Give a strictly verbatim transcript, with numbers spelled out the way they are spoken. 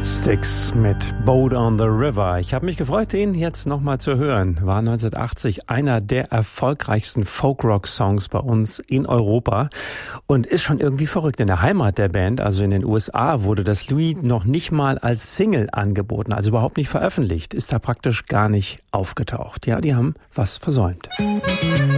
Styx mit Boat on the River. Ich habe mich gefreut, den jetzt nochmal zu hören. War neunzehnhundertachtzig einer der erfolgreichsten Folk-Rock-Songs bei uns in Europa und ist schon irgendwie verrückt. In der Heimat der Band, also in den U S A, wurde das Lied noch nicht mal als Single angeboten, also überhaupt nicht veröffentlicht, ist da praktisch gar nicht aufgetaucht. Ja, die haben was versäumt.